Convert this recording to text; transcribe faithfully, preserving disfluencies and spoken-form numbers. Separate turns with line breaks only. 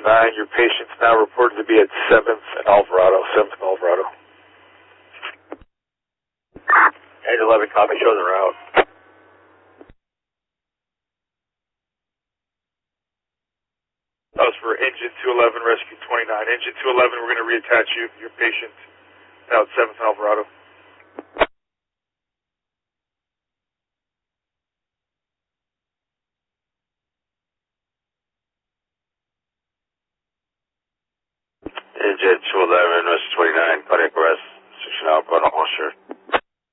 twenty-nine. Your patient's now reported to be at seventh and Alvarado. seventh and Alvarado.
eight eleven, copy, show the route.
That was for engine two eleven, rescue twenty-nine. Engine two eleven, we're going to reattach you. Your patient now at seventh and Alvarado.
Engine two eleven, rescue twenty-nine, cardiac arrest, six and out, Alvarado, sure.